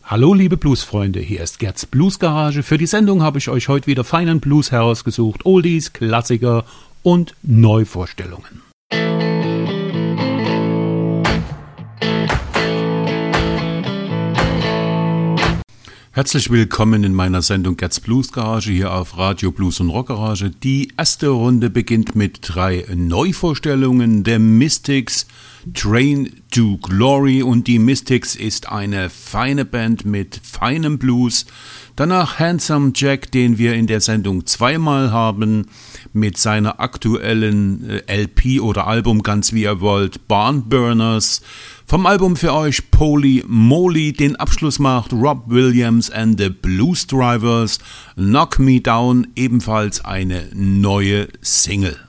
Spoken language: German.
Hallo liebe Bluesfreunde, hier ist Gerds Bluesgarage. Für die Sendung habe ich euch heute wieder feinen Blues herausgesucht, Oldies, Klassiker und Neuvorstellungen. Herzlich willkommen in meiner Sendung Gerds Bluesgarage hier auf Radio Blues und Rockgarage. Die erste Runde beginnt mit 3 Neuvorstellungen der Mystics, Train to Glory, und die Mystics ist eine feine Band mit feinem Blues. Danach Handsome Jack, den wir in der Sendung zweimal haben, mit seiner aktuellen LP oder Album, ganz wie ihr wollt, Barnburners. Vom Album für euch Poly Moly, den Abschluss macht Rob Williams and the Blues Drivers, Knock Me Down, ebenfalls eine neue Single.